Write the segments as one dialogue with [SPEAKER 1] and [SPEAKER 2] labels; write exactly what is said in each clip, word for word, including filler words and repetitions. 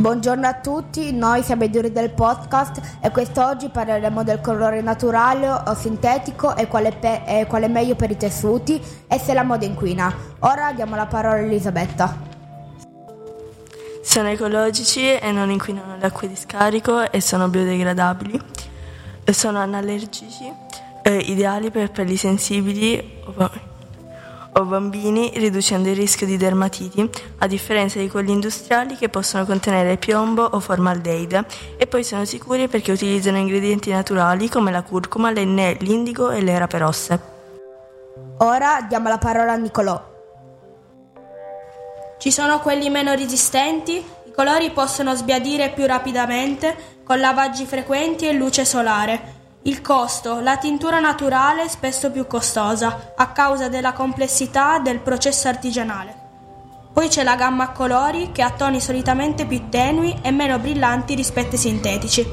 [SPEAKER 1] Buongiorno a tutti, noi siamo i Duri del podcast e quest'oggi parleremo del colore naturale o sintetico e quale, pe- e quale è meglio per i tessuti e se la moda inquina. Ora diamo la parola a Elisabetta.
[SPEAKER 2] Sono ecologici e non inquinano le acque di scarico e sono biodegradabili. E sono anallergici, eh, ideali per pelli sensibili o o bambini, riducendo il rischio di dermatiti, a differenza di quelli industriali che possono contenere piombo o formaldeide, e poi sono sicuri perché utilizzano ingredienti naturali come la curcuma, l'enne, l'indigo e le rape rosse.
[SPEAKER 1] Ora diamo la parola a Nicolò.
[SPEAKER 3] Ci sono quelli meno resistenti, i colori possono sbiadire più rapidamente con lavaggi frequenti e luce solare. Il costo, la tintura naturale è spesso più costosa a causa della complessità del processo artigianale. Poi c'è la gamma a colori che ha toni solitamente più tenui e meno brillanti rispetto ai sintetici.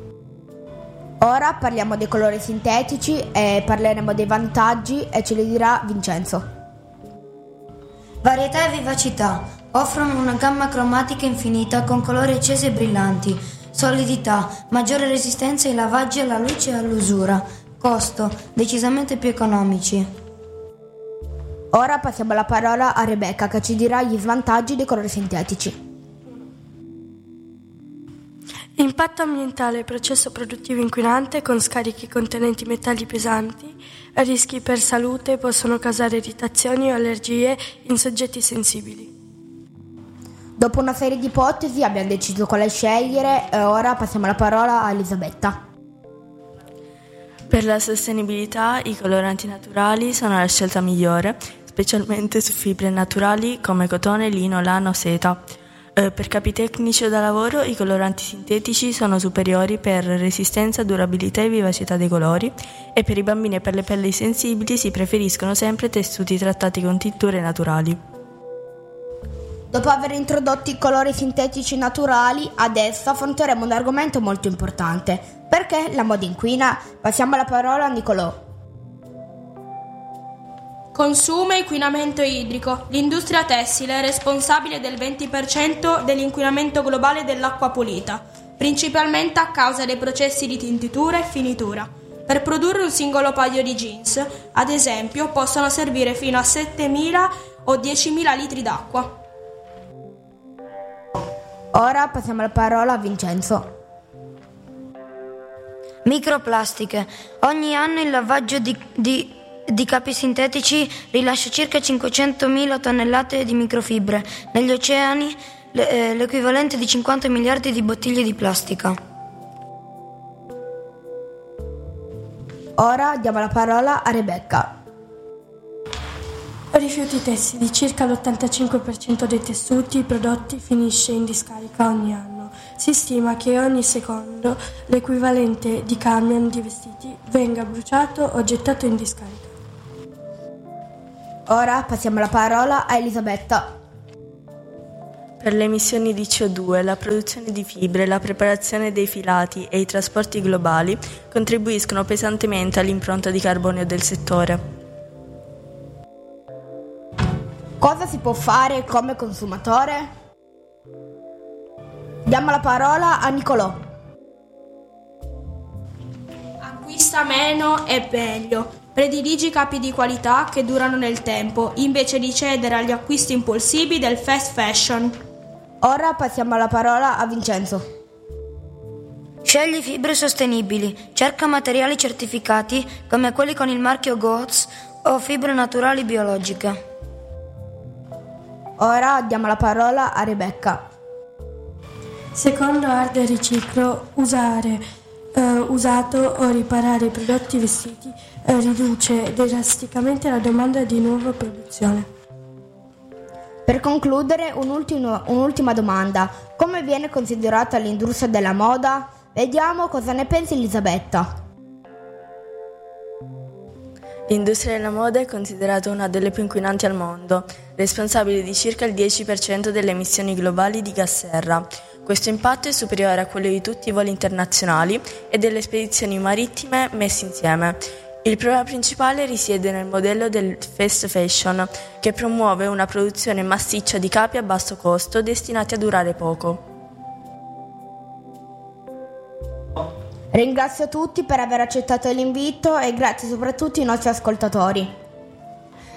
[SPEAKER 1] Ora parliamo dei colori sintetici e parleremo dei vantaggi e ce li dirà Vincenzo.
[SPEAKER 4] Varietà e vivacità. Offrono una gamma cromatica infinita con colori accesi e brillanti. Solidità, maggiore resistenza ai lavaggi, alla luce e all'usura. Costo, decisamente più economici.
[SPEAKER 1] Ora passiamo la parola a Rebecca che ci dirà gli svantaggi dei colori sintetici.
[SPEAKER 5] Impatto ambientale, processo produttivo inquinante con scarichi contenenti metalli pesanti, rischi per salute, possono causare irritazioni o allergie in soggetti sensibili.
[SPEAKER 1] Dopo una serie di ipotesi abbiamo deciso quale scegliere e ora passiamo la parola a Elisabetta.
[SPEAKER 2] Per la sostenibilità i coloranti naturali sono la scelta migliore, specialmente su fibre naturali come cotone, lino, lano, seta. Eh, per capi tecnici o da lavoro i coloranti sintetici sono superiori per resistenza, durabilità e vivacità dei colori, e per i bambini e per le pelli sensibili si preferiscono sempre tessuti trattati con tinture naturali.
[SPEAKER 1] Dopo aver introdotto i colori sintetici naturali, adesso affronteremo un argomento molto importante. Perché la moda inquina? Passiamo la parola a Nicolò.
[SPEAKER 3] Consumo e inquinamento idrico. L'industria tessile è responsabile del venti per cento dell'inquinamento globale dell'acqua pulita, principalmente a causa dei processi di tintitura e finitura. Per produrre un singolo paio di jeans, ad esempio, possono servire fino a settemila o diecimila litri d'acqua.
[SPEAKER 1] Ora passiamo la parola a Vincenzo.
[SPEAKER 4] Microplastiche. Ogni anno il lavaggio di, di, di capi sintetici rilascia circa cinquecentomila tonnellate di microfibre. Negli oceani le, eh, l'equivalente di cinquanta miliardi di bottiglie di plastica.
[SPEAKER 1] Ora diamo la parola a Rebecca.
[SPEAKER 5] Rifiuti tessili. Circa l'ottantacinque per cento dei tessuti prodotti finisce in discarica ogni anno. Si stima che ogni secondo l'equivalente di camion di vestiti venga bruciato o gettato in discarica.
[SPEAKER 1] Ora passiamo la parola a Elisabetta.
[SPEAKER 2] Per le emissioni di C O due, la produzione di fibre, la preparazione dei filati e i trasporti globali contribuiscono pesantemente all'impronta di carbonio del settore.
[SPEAKER 1] Cosa si può fare come consumatore? Diamo la parola a Nicolò.
[SPEAKER 3] Acquista meno e meglio. Prediligi capi di qualità che durano nel tempo, invece di cedere agli acquisti impulsivi del fast fashion.
[SPEAKER 1] Ora passiamo la parola a Vincenzo.
[SPEAKER 4] Scegli fibre sostenibili. Cerca materiali certificati come quelli con il marchio G O T S o fibre naturali biologiche.
[SPEAKER 1] Ora diamo la parola a Rebecca.
[SPEAKER 5] Secondo Arde Riciclo, usare eh, usato o riparare i prodotti vestiti eh, riduce drasticamente la domanda di nuova produzione.
[SPEAKER 1] Per concludere, un ultimo, un'ultima domanda. Come viene considerata l'industria della moda? Vediamo cosa ne pensa Elisabetta.
[SPEAKER 2] L'industria della moda è considerata una delle più inquinanti al mondo, responsabile di circa il dieci per cento delle emissioni globali di gas serra. Questo impatto è superiore a quello di tutti i voli internazionali e delle spedizioni marittime messi insieme. Il problema principale risiede nel modello del fast fashion, che promuove una produzione massiccia di capi a basso costo destinati a durare poco.
[SPEAKER 1] Ringrazio tutti per aver accettato l'invito e grazie soprattutto ai nostri ascoltatori.